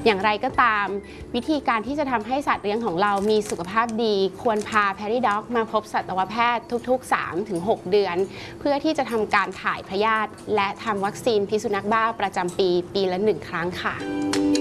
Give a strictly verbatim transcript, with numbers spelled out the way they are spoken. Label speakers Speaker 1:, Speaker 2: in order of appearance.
Speaker 1: อย่างไรก็ตามวิธีการที่จะทำให้สัตว์เลี้ยงของเรามีสุขภาพดีควรพา Peri-Dog มาพบสัตวแพทย์ทุกๆ สามถึงหก เดือนเพื่อที่จะทำการถ่ายพยาธิและทำวัคซีนพิษสุนัขบ้าประจำปีปีละหนึ่งครั้งค่ะ